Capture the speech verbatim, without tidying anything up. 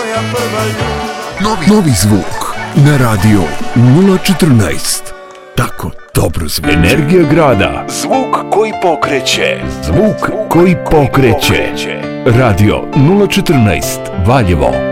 moja prva ljubav. Novi, novi zvuk na radio nula četrnaest. Tako dobro zvuči. Energija grada. Zvuk koji pokreće. Zvuk koji pokreće. Radio nula četrnaest Valjevo.